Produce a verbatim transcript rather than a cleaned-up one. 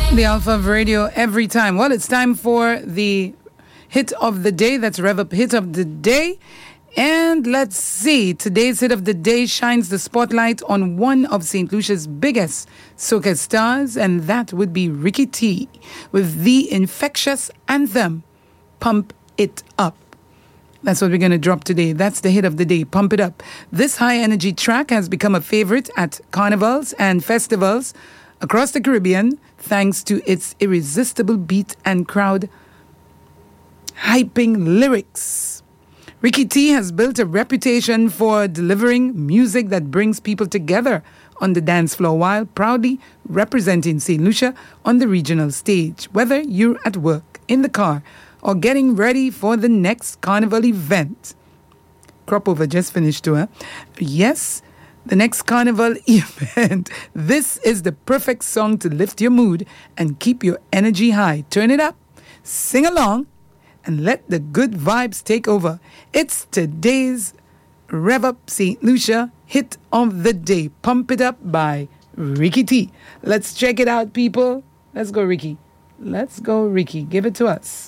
The Alpha of Radio every time. Well, it's time for the hit of the day. That's Rev Up Hit of the Day. And let's see. Today's hit of the day shines the spotlight on one of Saint Lucia's biggest soca stars, and that would be Ricky T with the infectious anthem, Pump It Up. That's what we're going to drop today. That's the hit of the day, Pump It Up. This high-energy track has become a favorite at carnivals and festivals across the Caribbean, thanks to its irresistible beat and crowd hyping lyrics. Ricky T has built a reputation for delivering music that brings people together on the dance floor while proudly representing Saint Lucia on the regional stage. Whether you're at work, in the car, or getting ready for the next carnival event. Crop over just finished too, huh? Yes, the next carnival event. This is the perfect song to lift your mood and keep your energy high. Turn it up, sing along, and let the good vibes take over. It's today's Rev Up Saint Lucia hit of the day. Pump It Up by Ricky T. Let's check it out, people. Let's go, Ricky. Let's go, Ricky. Give it to us.